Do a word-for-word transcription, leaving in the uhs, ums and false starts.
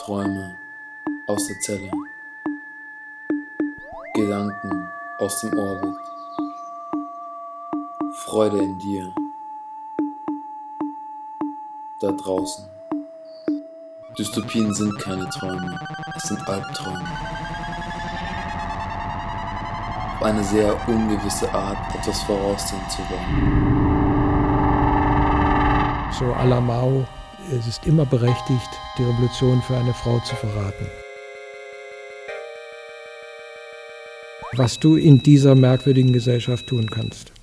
Träume aus der Zelle, Gedanken aus dem Orbit, Freude in dir, da draußen. Dystopien sind keine Träume, es sind Albträume. Auf eine sehr ungewisse Art etwas voraussehen zu wollen. So à la Mao, es ist immer berechtigt, die Revolution für eine Frau zu verraten. Was du in dieser merkwürdigen Gesellschaft tun kannst.